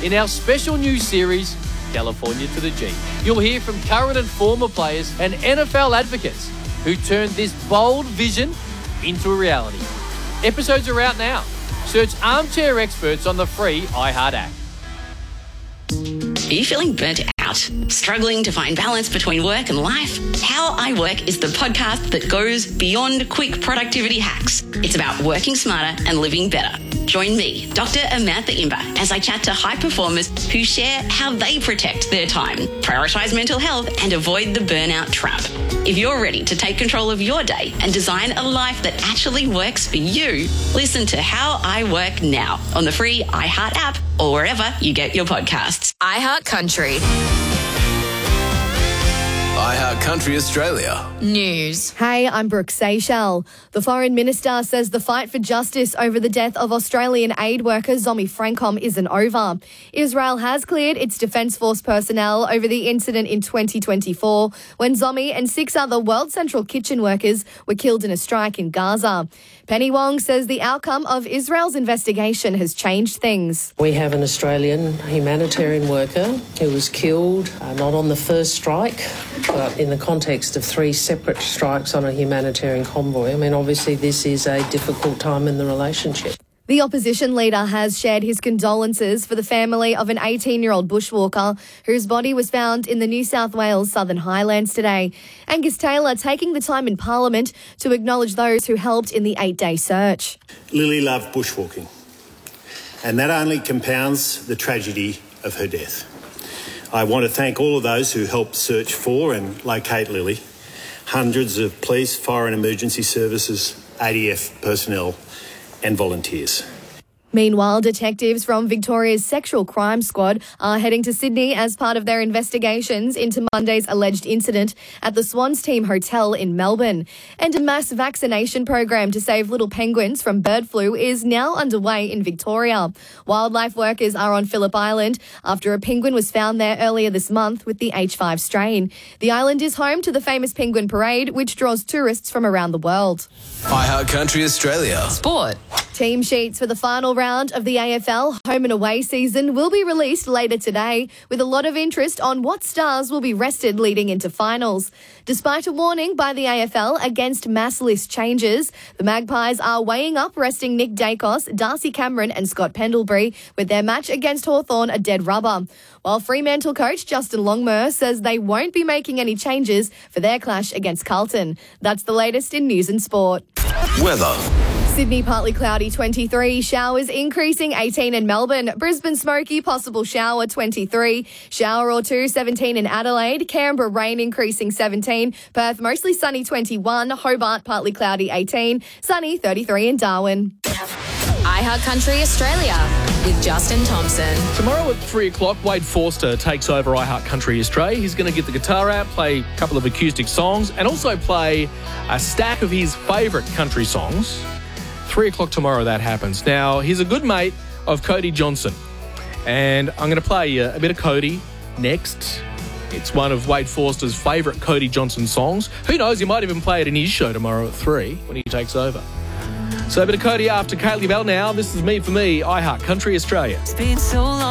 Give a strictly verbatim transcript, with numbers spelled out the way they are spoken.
in our special new series, California to the G. You'll hear from current and former players and N F L advocates who turned this bold vision into a reality. Episodes are out now. Search Armchair Experts on the free iHeart app. Are you feeling burnt out? Struggling to find balance between work and life? How I Work is the podcast that goes beyond quick productivity hacks. It's about working smarter and living better. Join me, Doctor Amantha Imber, as I chat to high performers who share how they protect their time, prioritise mental health and avoid the burnout trap. If you're ready to take control of your day and design a life that actually works for you, listen to How I Work now on the free iHeart app or wherever you get your podcasts. iHeart Country. iHeart Country Australia. News. Hey, I'm Brooke Seychelles. The Foreign Minister says the fight for justice over the death of Australian aid worker Zomi Francom isn't over. Israel has cleared its Defence Force personnel over the incident in twenty twenty-four when Zomi and six other World Central Kitchen workers were killed in a strike in Gaza. Penny Wong says the outcome of Israel's investigation has changed things. We have an Australian humanitarian worker who was killed, uh, not on the first strike, but in the context of three separate strikes on a humanitarian convoy. I mean, obviously this is a difficult time in the relationship. The opposition leader has shared his condolences for the family of an eighteen-year-old bushwalker whose body was found in the New South Wales Southern Highlands today. Angus Taylor taking the time in Parliament to acknowledge those who helped in the eight-day search. Lily loved bushwalking, and that only compounds the tragedy of her death. I want to thank all of those who helped search for and locate Lily, hundreds of police, fire and emergency services, A D F personnel and volunteers. Meanwhile, detectives from Victoria's Sexual Crime Squad are heading to Sydney as part of their investigations into Monday's alleged incident at the Swans Team Hotel in Melbourne. And a mass vaccination program to save little penguins from bird flu is now underway in Victoria. Wildlife workers are on Phillip Island after a penguin was found there earlier this month with the H five strain. The island is home to the famous Penguin Parade, which draws tourists from around the world. iHeart Country Australia. Sport. Team sheets for the final round of the A F L home and away season will be released later today, with a lot of interest on what stars will be rested leading into finals. Despite a warning by the A F L against mass list changes, the Magpies are weighing up resting Nick Dacos, Darcy Cameron and Scott Pendlebury with their match against Hawthorn a dead rubber. While Fremantle coach Justin Longmuir says they won't be making any changes for their clash against Carlton. That's the latest in news and sport. Weather. Sydney partly cloudy twenty-three, showers increasing eighteen in Melbourne, Brisbane smoky, possible shower twenty-three, shower or two seventeen in Adelaide, Canberra rain increasing seventeen, Perth mostly sunny twenty-one, Hobart partly cloudy eighteen, sunny thirty-three in Darwin. iHeart Country Australia with Justin Thompson. Tomorrow at three o'clock, Wade Forster takes over iHeart Country Australia. He's going to get the guitar out, play a couple of acoustic songs, and also play a stack of his favourite country songs. Three o'clock tomorrow that happens. Now, he's a good mate of Cody Johnson, and I'm going to play uh, a bit of Cody next. It's one of Wade Forster's favourite Cody Johnson songs. Who knows, he might even play it in his show tomorrow at three when he takes over. So a bit of Cody after Kaylee Bell now. This is Me For Me, iHeart Country Australia. It's been so long.